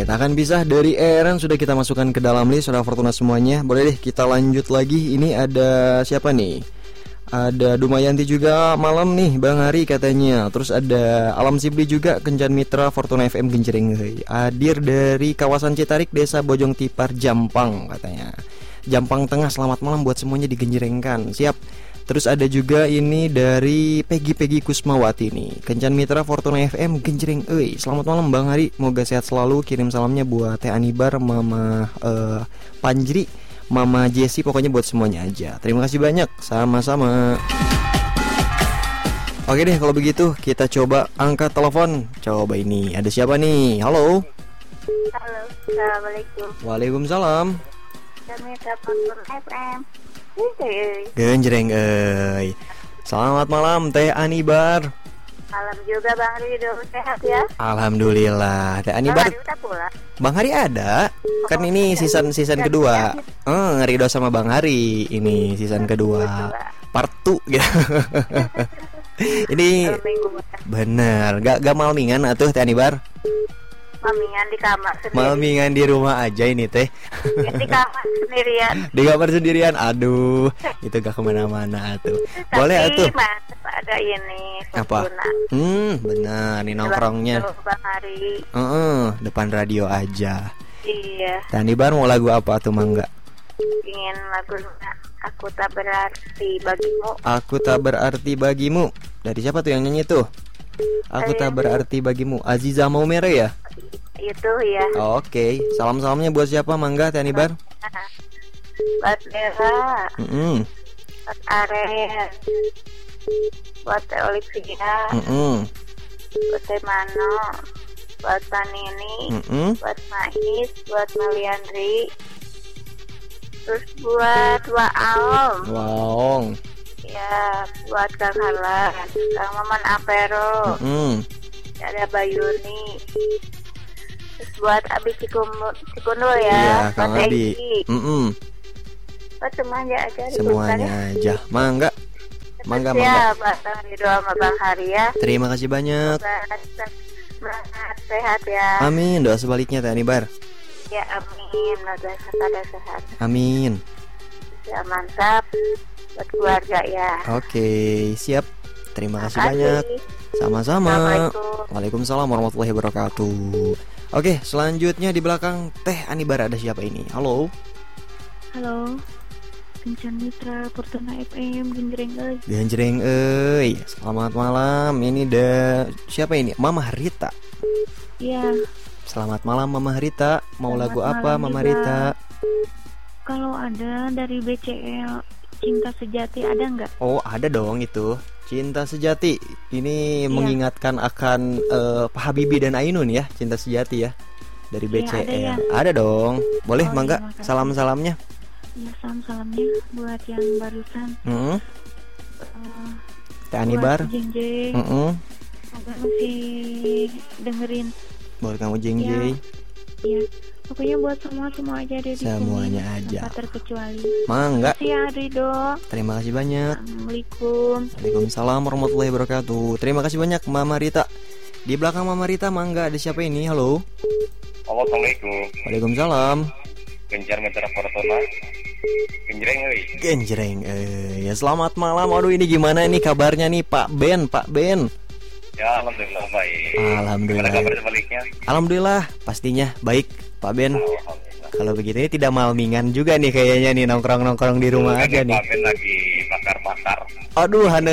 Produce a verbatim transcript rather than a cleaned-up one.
tak akan bisa dari Aaron sudah kita masukkan ke dalam list. Saudara Fortuna semuanya. Boleh deh kita lanjut lagi. Ini ada siapa nih? Ada Dumayanti juga malam nih Bang Hari katanya. Terus ada Alam Sibli juga, Kencan Mitra Fortuna F M Genjreng hadir dari kawasan Citarik, Desa Bojong Tipar, Jampang katanya. Jampang Tengah, selamat malam buat semuanya digenjrengkan. Siap. Terus ada juga ini dari Peggy Peggy Kusmawati nih, Kencan Mitra Fortuna F M Genjreng. Euy, selamat malam Bang Hari. Moga sehat selalu. Kirim salamnya buat Teh Anibar, Mama uh, Panjri, Mama Jessie, pokoknya buat semuanya aja. Terima kasih banyak. Sama-sama. Oke deh kalau begitu kita coba angkat telepon. Coba ini ada siapa nih? Halo. Halo, assalamualaikum. Waalaikumsalam. Kami telepon F M. Genjreng euy. Selamat malam Teh Anibar. Malam juga Bang Rido, sehat ya? Alhamdulillah. Teh Anibar. Bang Hari udah pulang? Bang Hari ada. Kan Oh, ini iya. season season Iya, kedua. iya. Eh, Ngerido sama Bang Hari. Ini season kedua. Part two gitu. Ini Kalau minggu bener. Gak gak malmingan atuh Teh Anibar. mamingan di kamar sendiri. Malmingan di rumah aja ini Teh. Ya, di kamar sendirian. Di kamar sendirian. Aduh, itu gak kemana-mana atuh. Boleh atuh. Tapi Mas, ada ini Apa? Fortuna. Hmm, benar. Nih nongkrongnya. Waktu Bang Hari. Heeh, depan radio aja. Iya, Teh Anibar mau lagu apa tuh Mangga? ingin lagunya Aku Tak Berarti Bagimu. Aku tak berarti bagimu. Dari siapa tuh yang nyanyi tuh? Aku Saya. tak berarti bagimu. Aziza Maumere ya? Itu ya. Oke. Salam-salamnya buat siapa Mangga Teh Anibar? Buat Dera, Mm-mm. buat Aren, buat Teh Olivia, Mm-mm. buat Teh Mano, buat Panini, Mm-mm. buat Mais, buat Maliandri, terus buat Waom, Waong. ya buat Kang Harlan, Kang Maman Apero, Mm-mm. ada Bayuni, terus buat Abi Cikundul, Cikundul ya, Iya, buat Kang Abi. Egi, Mm-mm. buat semuanya aja. Semuanya aja. Mangga. Mangga, Terus ya, mangga. buat Bang Ridho sama Bang Hari ya. Terima kasih banyak. Semangat, sehat ya. Amin. Doa sebaliknya Teh Anibar. Ya amin. Semoga pada sehat. Amin. Ya mantap. Buat keluarga ya. Oke, siap. Terima kasih Makasih. banyak. Sama-sama. Assalamualaikum. Waalaikumsalam warahmatullahi wabarakatuh. Oke, selanjutnya di belakang Teh Anibar ada siapa ini? Halo. Halo, Kencan Mitra Fortuna F M Genjreng euy. Genjreng euy. Selamat malam. Ini ada siapa ini? Mama Rita. Iya, Selamat malam Mama Rita. Mau Selamat lagu apa malam Mama juga. Rita? kalau ada dari B C L Cinta Sejati ada nggak? Oh, ada dong itu. Cinta Sejati. Ini Iya. mengingatkan akan eh, Pak Habibie dan Ainun ya, Cinta Sejati ya. Dari B C L. Iya, ada ya. Ada dong. Boleh Oh, Mangga iya, makasih. salam-salamnya. Ya salam-salamnya buat yang barusan. Heeh. Uh, Teh Anibar. buat Jeng Jeng. Heeh. Semoga masih dengerin. Buat kamu Jeng Ya. Jeng. Ya, pokoknya buat semua semua aja deh di Semuanya sini, aja. tanpa terkecuali. Mangga. Terima kasih ya Ridho. Terima kasih banyak. Assalamualaikum. Waalaikumsalam warahmatullahi wabarakatuh. Terima kasih banyak Mama Rita. Di belakang Mama Rita Mangga ada siapa ini? Halo. Halo, Assalamualaikum. Waalaikumsalam. Genjar Mitra Fortuna. Genjreng euy. Genjreng. Eh, ya selamat malam. Aduh ini gimana nih kabarnya nih Pak Ben, Pak Ben. Ya, alhamdulillah baik. Alhamdulillah. Gimana kabar sebaliknya? Alhamdulillah, pastinya baik Pak Ben. Alhamdulillah. Kalau begitu ini tidak malmingan juga nih kayaknya nih nongkrong-nongkrong di rumah aja nih. Pamen lagi bakar-bakar. Aduh, hane